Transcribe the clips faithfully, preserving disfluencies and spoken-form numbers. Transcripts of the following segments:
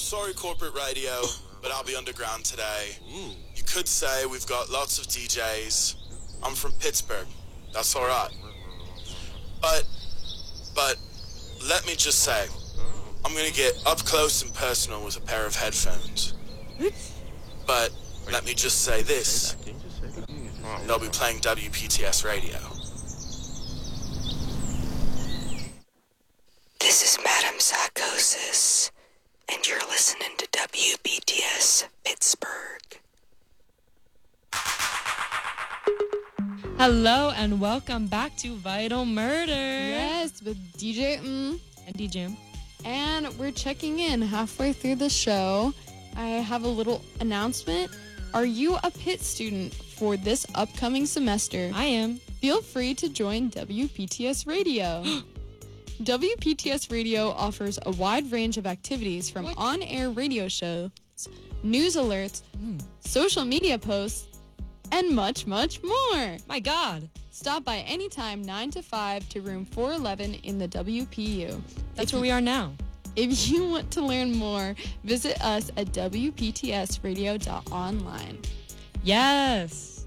Sorry, corporate radio, but I'll be underground today. You could say we've got lots of D Js. I'm from Pittsburgh. That's all right. But, but, let me just say, I'm gonna get up close and personal with a pair of headphones. But, let me just say this. They'll be playing W P T S radio. This is Madam Psychosis, and you're listening to W B T S Pittsburgh. Hello and welcome back to Vital Murder. Yes, with D J Mm. And D J M. And we're checking in halfway through the show. I have a little announcement. Are you a Pitt student for this upcoming semester? I am. Feel free to join W P T S Radio. W P T S Radio offers a wide range of activities from What? on-air radio shows, news alerts, Mm. social media posts, and much, much more. My God. Stop by anytime nine to five to room four eleven in the W P U. That's where we are now. If you want to learn more, visit us at w p t s radio dot online. Yes.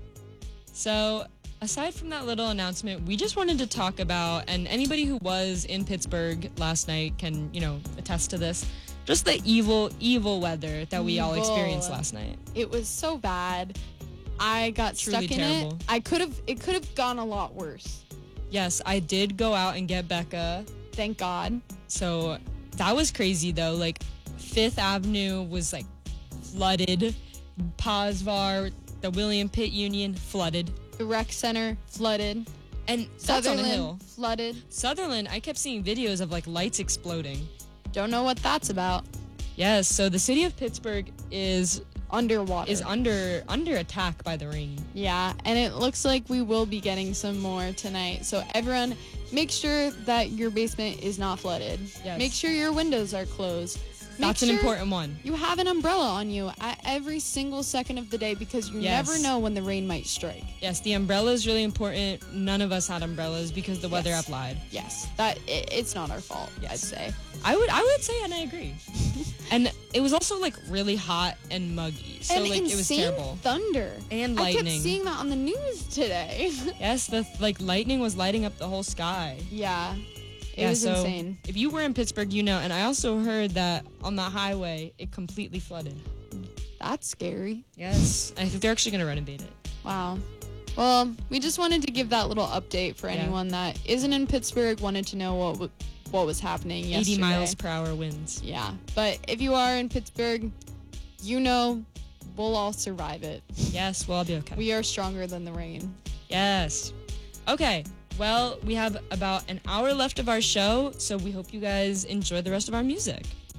So, aside from that little announcement, we just wanted to talk about, and anybody who was in Pittsburgh last night can, you know, attest to this, just the evil, evil weather that we all Evil. experienced last night. It was so bad. I got Truly stuck in terrible. it. I could have. It could have gone a lot worse. Yes, I did go out and get Becca. Thank God. So that was crazy though. Like Fifth Avenue was like flooded. Posvar, the William Pitt Union flooded. The rec center flooded. And that's on the Sutherland hill. flooded. Sutherland, I kept seeing videos of like lights exploding. Don't know what that's about. Yes, so the city of Pittsburgh is Underwater. is under under attack by the rain. Yeah, and it looks like we will be getting some more tonight. So everyone, make sure that your basement is not flooded. Yes. Make sure your windows are closed. Make That's an sure important one. You have an umbrella on you at every single second of the day because you Yes. never know when the rain might strike. Yes, the umbrella is really important. None of us had umbrellas because the weather Yes. app lied. Yes, that it, it's not our fault. Yes. I'd say. I would I would say, and I agree. And it was also like really hot and muggy, so and like insane it was terrible. thunder And I lightning. kept seeing that on the news today. Yes, the like lightning was lighting up the whole sky. yeah, it yeah, was so insane. if you were in Pittsburgh, you know. And I also heard that on the highway, it completely flooded. That's scary. Yes, I think they're actually gonna renovate it. Wow. Well, we just wanted to give that little update for Yeah. anyone that isn't in Pittsburgh, wanted to know what w- what was happening yesterday. eighty miles per hour winds. Yeah, but if you are in Pittsburgh, you know we'll all survive it. Yes, well, I'll be okay. We are stronger than the rain. Yes. Okay. Well, we have about an hour left of our show, so we hope you guys enjoy the rest of our music.